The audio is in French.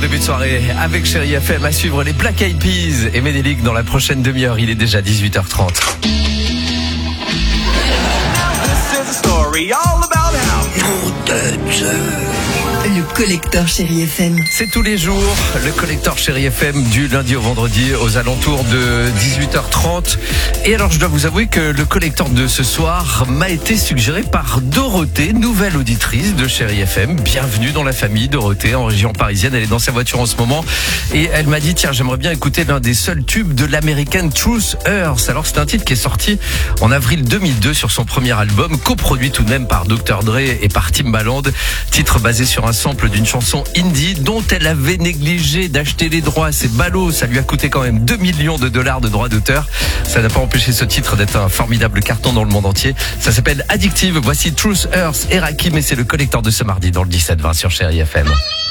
début de soirée avec Chérie FM. À suivre les Black Eyed Peas et Ménélique dans la prochaine demi-heure. Il est déjà 18h30. Le collecteur Chérie FM. C'est tous les jours, le collecteur Chérie FM du lundi au vendredi aux alentours de 18h30. Et alors je dois vous avouer que le collecteur de ce soir m'a été suggéré par Dorothée, nouvelle auditrice de Chérie FM. Bienvenue dans la famille Dorothée en région parisienne. Elle est dans sa voiture en ce moment et elle m'a dit tiens, j'aimerais bien écouter l'un des seuls tubes de l'American Truth Hurts. Alors c'est un titre qui est sorti en avril 2002 sur son premier album, coproduit tout de même par Dr. Dre et par Timbaland. Titre basé sur un sample d'une chanson indie dont elle avait négligé d'acheter les droits. C'est ballot, ça lui a coûté quand même 2 millions de dollars de droits d'auteur. Ça n'a pas empêché ce titre d'être un formidable carton dans le monde entier. Ça s'appelle Addictive. Voici Truth Hurts et Rakim et c'est le collecteur de ce mardi dans le 17-20 sur Chérie FM.